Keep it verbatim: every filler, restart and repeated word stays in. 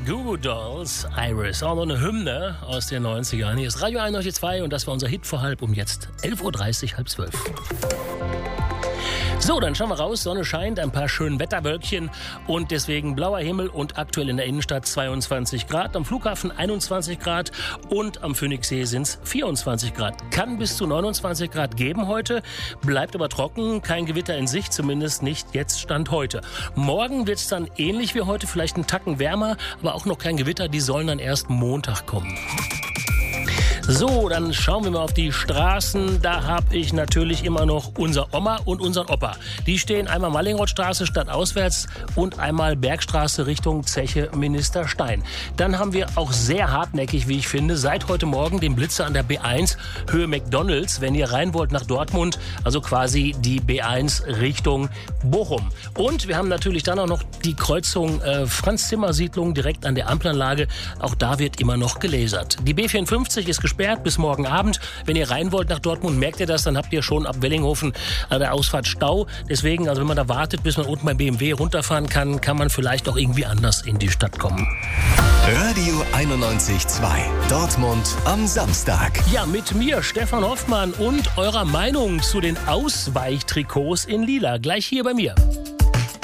Goo Goo Dolls, Iris, auch noch eine Hymne aus den neunzigern. Hier ist Radio einundneunzig Komma zwei und das war unser Hit vor halb um jetzt elf Uhr dreißig, halb zwölf. So, dann schauen wir raus, Sonne scheint, ein paar schöne Wetterwölkchen und deswegen blauer Himmel und aktuell in der Innenstadt zweiundzwanzig Grad, am Flughafen einundzwanzig Grad und am Phoenixsee sind es vierundzwanzig Grad. Kann bis zu neunundzwanzig Grad geben heute, bleibt aber trocken, kein Gewitter in Sicht, zumindest nicht jetzt Stand heute. Morgen wird es dann ähnlich wie heute, vielleicht einen Tacken wärmer, aber auch noch kein Gewitter, die sollen dann erst Montag kommen. So, dann schauen wir mal auf die Straßen. Da habe ich natürlich immer noch unser Oma und unseren Opa. Die stehen einmal Mallingrothstraße stadtauswärts und einmal Bergstraße Richtung Zeche Minister Stein. Dann haben wir auch sehr hartnäckig, wie ich finde, seit heute Morgen den Blitzer an der B eins Höhe McDonalds, wenn ihr rein wollt nach Dortmund, also quasi die B eins Richtung Bochum. Und wir haben natürlich dann auch noch die Kreuzung äh, Franz-Zimmer-Siedlung direkt an der Ampelanlage. Auch da wird immer noch gelasert. Die B vierundfünfzig ist gesperrt bis morgen Abend. Wenn ihr rein wollt nach Dortmund, merkt ihr das, dann habt ihr schon ab Wellinghofen an der Ausfahrt Stau. Deswegen, also wenn man da wartet, bis man unten beim B M W runterfahren kann, kann man vielleicht auch irgendwie anders in die Stadt kommen. Radio einundneunzig Komma zwei. Dortmund am Samstag. Ja, mit mir, Stefan Hoffmann, und eurer Meinung zu den Ausweichtrikots in Lila. Gleich hier bei mir.